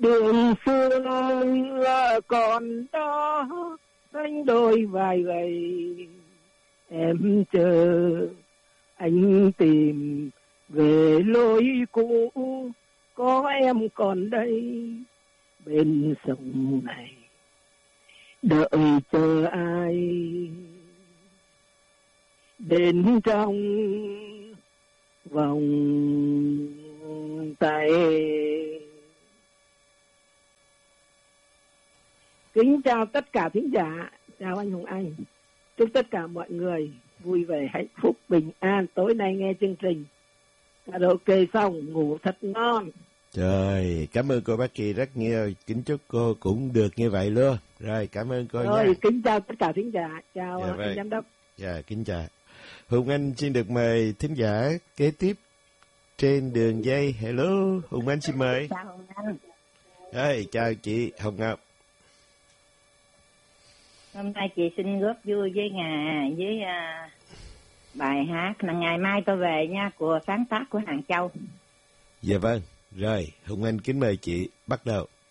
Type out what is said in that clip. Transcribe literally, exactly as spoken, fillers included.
Đường phương còn đó cánh đôi vai gầy, em chờ anh tìm về lối cũ, có em còn đây bên sông này đợi chờ ai. Đến trong vòng tay. Kính chào tất cả thính giả, chào anh Hùng Anh. Chúc tất cả mọi người vui vẻ, hạnh phúc, bình an. Tối nay nghe chương trình karaoke xong ngủ thật ngon. Trời, cảm ơn cô Bác Kỳ rất nhiều. Kính chúc cô cũng được như vậy luôn. Rồi, cảm ơn cô Rồi, nha. kính chào tất cả thính giả. Chào Dạ, anh vâng. giám đốc. Dạ, kính chào. Hùng Anh xin được mời thính giả kế tiếp trên đường dây. Hello, Hùng Anh xin mời. Chào Hùng Anh. Rồi, chào chị Hồng Ngọc. Hôm nay chị xin góp vui với ngà với uh, bài hát là Ngày Mai Tôi Về nha, của sáng tác của Hàng Châu. Dạ vâng. Rồi, Hùng Anh kính mời chị bắt đầu.